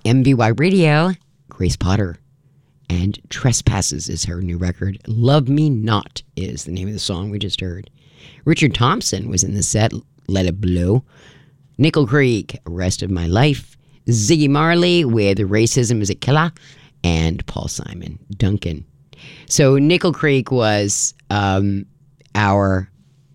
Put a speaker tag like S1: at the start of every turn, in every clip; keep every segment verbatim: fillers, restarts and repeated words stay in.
S1: M V Y Radio, Grace Potter. And Trespasses is her new record. Love Me Not is the name of the song we just heard. Richard Thompson was in the set, Let It Blow. Nickel Creek, Rest of My Life. Ziggy Marley with Racism is a Killer. And Paul Simon, Duncan. So Nickel Creek was um, our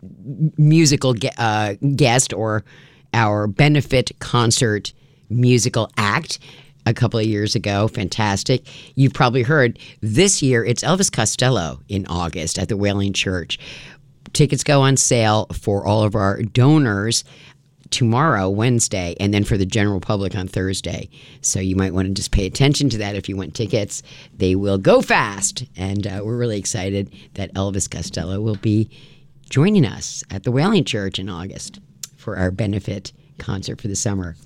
S1: musical ge- uh, guest or our benefit concert musical act a couple of years ago. Fantastic. You've probably heard this year it's Elvis Costello in August at the Wailing Church. Tickets go on sale for all of our donors tomorrow, Wednesday, and then for the general public on Thursday. So you might want to just pay attention to that if you want tickets. They will go fast, and uh, we're really excited that Elvis Costello will be joining us at the Wailing Church in August for our benefit concert for the summer.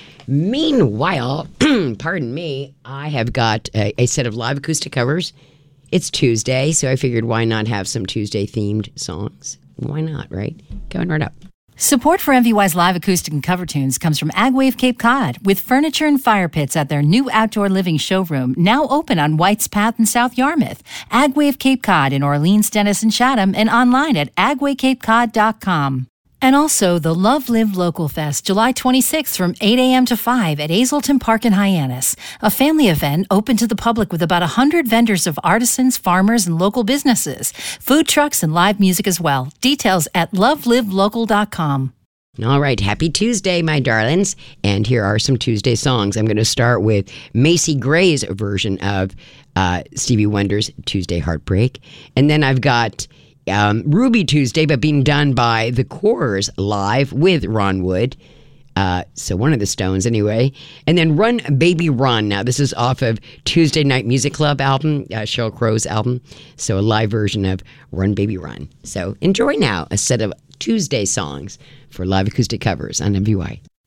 S1: Meanwhile, pardon me, I have got a, a set of live acoustic covers. It's Tuesday, so I figured why not have some Tuesday-themed songs? Why not, right? Coming right up.
S2: Support for M V Y's live acoustic and cover tunes comes from Agwave Cape Cod, with furniture and fire pits at their new outdoor living showroom, now open on White's Path in South Yarmouth. Agwave Cape Cod in Orleans, Dennis, and Chatham, and online at agway cape cod dot com. And also the Love Live Local Fest, July twenty-sixth from eight a.m. to five at Hazelton Park in Hyannis. A family event open to the public with about one hundred vendors of artisans, farmers, and local businesses. Food trucks and live music as well. Details at love live local dot com.
S1: All right, happy Tuesday, my darlings. And here are some Tuesday songs. I'm going to start with Macy Gray's version of uh, Stevie Wonder's Tuesday Heartbreak. And then I've got Um, Ruby Tuesday, but being done by the Corrs live with Ron Wood. Uh, so one of the Stones anyway. And then Run Baby Run. Now this is off of Tuesday Night Music Club album, uh, Sheryl Crow's album. So a live version of Run Baby Run. So enjoy now a set of Tuesday songs for live acoustic covers on M V Y.